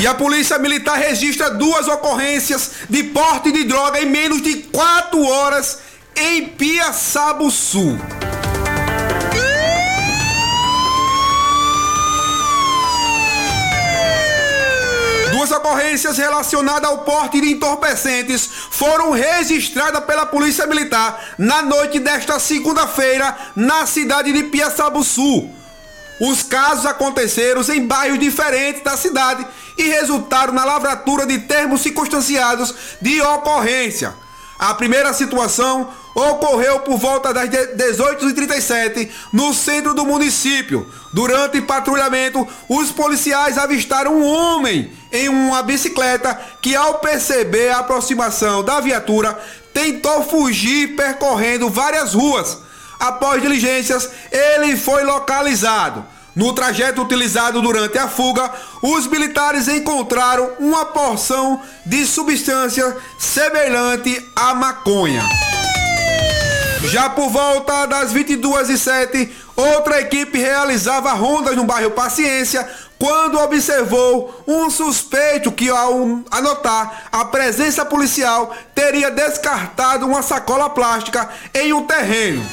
E a Polícia Militar registra 2 ocorrências de porte de droga em menos de 4 horas em Piaçabuçu. Duas ocorrências relacionadas ao porte de entorpecentes foram registradas pela Polícia Militar na noite desta segunda-feira na cidade de Piaçabuçu. Os casos aconteceram em bairros diferentes da cidade e resultaram na lavratura de termos circunstanciados de ocorrência. A primeira situação ocorreu por volta das 18h37 no centro do município. Durante patrulhamento, os policiais avistaram um homem em uma bicicleta que, ao perceber a aproximação da viatura, tentou fugir percorrendo várias ruas. Após diligências, ele foi localizado. No trajeto utilizado durante a fuga, os militares encontraram uma porção de substância semelhante à maconha. Já por volta das 22h07, outra equipe realizava rondas no bairro Paciência quando observou um suspeito que, ao anotar a presença policial, teria descartado uma sacola plástica em um terreno.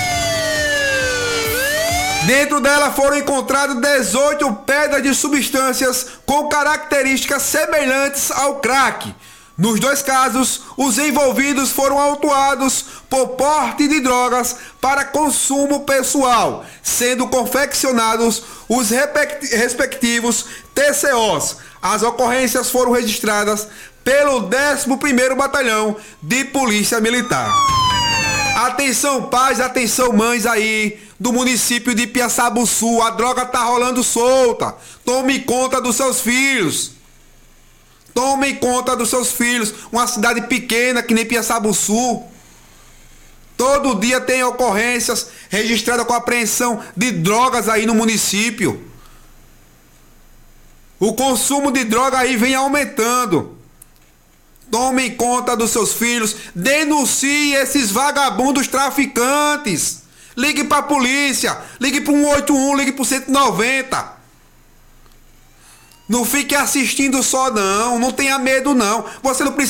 Dentro dela foram encontradas 18 pedras de substâncias com características semelhantes ao crack. Nos 2 casos, os envolvidos foram autuados por porte de drogas para consumo pessoal, sendo confeccionados os respectivos TCOs. As ocorrências foram registradas pelo 11º Batalhão de Polícia Militar. Atenção pais, atenção mães aí do município de Piaçabuçu, a droga tá rolando solta. Tome conta dos seus filhos. Tomem conta dos seus filhos. Uma cidade pequena que nem Piaçabuçu. Todo dia tem ocorrências registradas com apreensão de drogas aí no município. O consumo de droga aí vem aumentando. Tomem conta dos seus filhos. Denuncie esses vagabundos traficantes. Ligue para a polícia. Ligue para o 181, ligue para o 190. Não fique assistindo só não. Não tenha medo não. Você não precisa